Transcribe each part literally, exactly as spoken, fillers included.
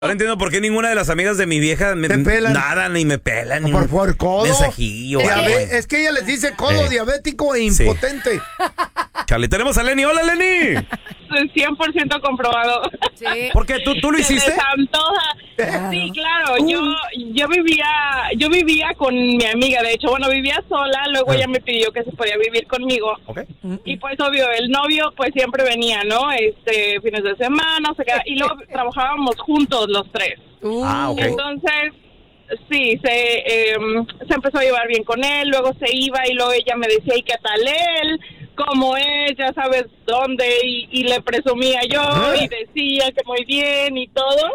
Ahora entiendo por qué ninguna de las amigas de mi vieja me pelan. nada, ni me pelan. Ni por por codo. Mensajillo. Diabe- es que ella les dice codo, eh. diabético e impotente. Sí. Charlie, tenemos a Lenny. Hola, Lenny. cien por ciento comprobado. Sí. ¿Por qué? ¿Tú, tú lo hiciste? Se les antoja. Sí, claro. Uh. Yo yo vivía yo vivía con mi amiga. De hecho, bueno, vivía sola. Luego uh. ella me pidió que se podía vivir conmigo. Okay. Y pues, obvio, el novio pues siempre venía, ¿no? Este, fines de semana. Se quedaba, y luego trabajábamos juntos los tres. Uh. Ah, ok. Entonces, sí, se, eh, se empezó a llevar bien con él. Luego se iba y luego ella me decía, ¿y qué tal él? Como es, ya sabes dónde, y, y le presumía yo, ¿Eh? y decía que muy bien y todo.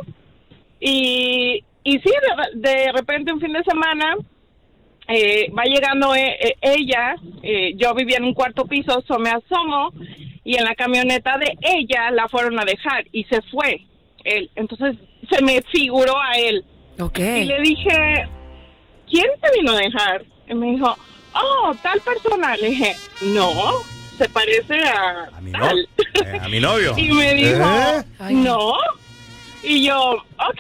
Y, y sí, de, de repente un fin de semana eh, va llegando eh, eh, ella, eh, yo vivía en un cuarto piso, so me asomo, y en la camioneta de ella la fueron a dejar, y se fue él. Entonces se me figuró a él. Okay. Y le dije, ¿quién te vino a dejar? Y me dijo, oh, tal persona. Le dije, no, se parece a, a mi tal. No, eh, a mi novio. Y me dijo, ¿Eh? no. Y yo, ok.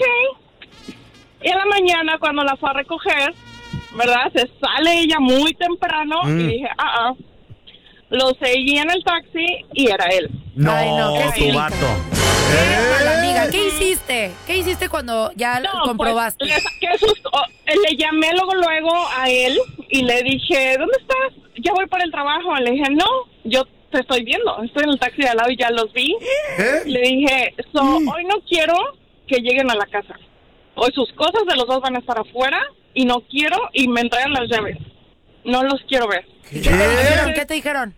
Y en la mañana, cuando la fue a recoger, ¿verdad? Se sale ella muy temprano mm. y dije, ah, ah. Lo seguí en el taxi y era él. No, Ay, no, tu vato. ¿Eh? Mala amiga, ¿qué hiciste? ¿Qué hiciste cuando ya no, comprobaste? Pues, le saqué sus, oh, le llamé luego luego a él y le dije, ¿dónde estás? Ya voy para el trabajo. Le dije, no, yo te estoy viendo, estoy en el taxi de al lado y ya los vi. ¿Eh? Le dije, so, mm. hoy no quiero que lleguen a la casa. Hoy sus cosas de los dos van a estar afuera y no quiero, y me entregan las llaves. No los quiero ver. ¿Qué, ¿Qué te dijeron? ¿Qué te dijeron?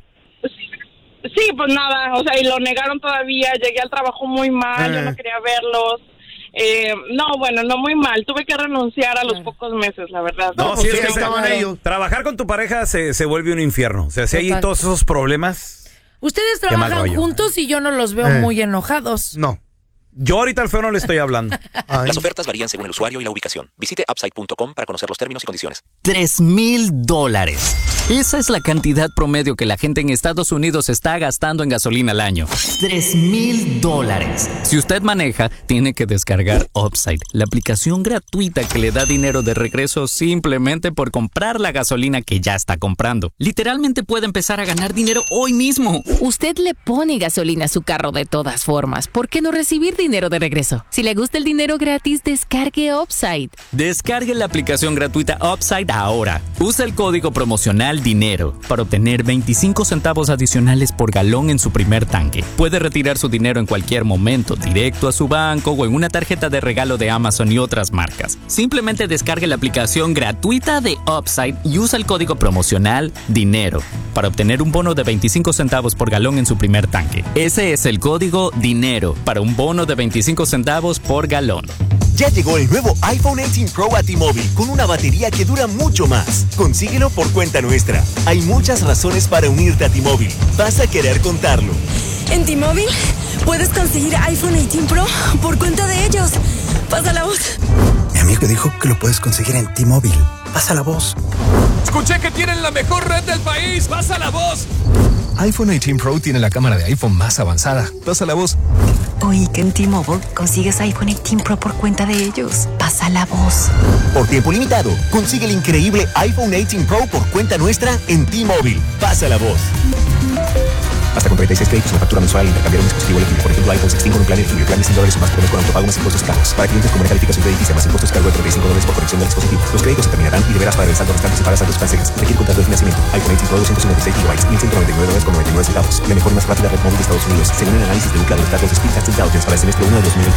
Sí, sí, pues nada, o sea, y lo negaron todavía. Llegué al trabajo muy mal, eh. yo no quería verlos. Eh, no, bueno, no muy mal. Tuve que renunciar a los claro. pocos meses, la verdad. No, no sí, pues es que estaban se, ellos. Trabajar con tu pareja se, se vuelve un infierno. O sea, si Total. hay todos esos problemas. Ustedes trabajan juntos y yo no los veo eh. muy enojados. No. Yo ahorita al feo no le estoy hablando. Las ofertas varían según el usuario y la ubicación. Visite upside punto com para conocer los términos y condiciones. Tres mil dólares. Esa es la cantidad promedio que la gente en Estados Unidos está gastando en gasolina al año. Tres mil dólares. Si usted maneja, tiene que descargar Upside, la aplicación gratuita que le da dinero de regreso simplemente por comprar la gasolina que ya está comprando. Literalmente puede empezar a ganar dinero hoy mismo. Usted le pone gasolina a su carro de todas formas. ¿Por qué no recibir dinero de regreso? Si le gusta el dinero gratis, descargue Upside. Descargue la aplicación gratuita Upside ahora. Usa el código promocional dinero para obtener veinticinco centavos adicionales por galón en su primer tanque. Puede retirar su dinero en cualquier momento, directo a su banco o en una tarjeta de regalo de Amazon y otras marcas. Simplemente descargue la aplicación gratuita de Upside y usa el código promocional dinero para obtener un bono de veinticinco centavos por galón en su primer tanque. Ese es el código dinero para un bono de veinticinco centavos por galón. Ya llegó el nuevo iPhone dieciocho Pro a T-Mobile con una batería que dura mucho más. Consíguelo por cuenta nuestra. Hay muchas razones para unirte a T-Mobile. Vas a querer contarlo. En T-Mobile puedes conseguir iPhone dieciocho Pro por cuenta de ellos. Pasa la voz. Mi amigo dijo que lo puedes conseguir en T-Mobile. Pasa la voz. Escuché que tienen la mejor red del país. Pasa la voz. iPhone dieciocho Pro tiene la cámara de iPhone más avanzada. Pasa la voz. Oí que en T-Mobile consigues iPhone dieciocho Pro por cuenta de ellos. Pasa la voz. Por tiempo limitado, consigue el increíble iPhone dieciocho Pro por cuenta nuestra en T-Mobile. Pasa la voz. Hasta con treinta y seis créditos en factura mensual al intercambiar un dispositivo elegible. Por ejemplo, iPhone dieciséis con un plan elegible. Plan de cien dólares o más por mes con autopago más impuestos cargos. Para clientes con buena calificación crediticia más impuestos cargo de treinta y cinco dólares por corrección del dispositivo. Los créditos se terminarán y deberás pagar el saldo restante para saldos canceles. Requiere contrato de financiamiento. iPhone dieciocho Pro doscientos cincuenta y seis gigabytes, mil ciento noventa y nueve dólares con noventa y nueve centavos. La mejor y más rápida red móvil de Estados Unidos. Según el análisis de Ookla de los datos de Speedtest Intelligence para el semestre uno de dos mil veinte.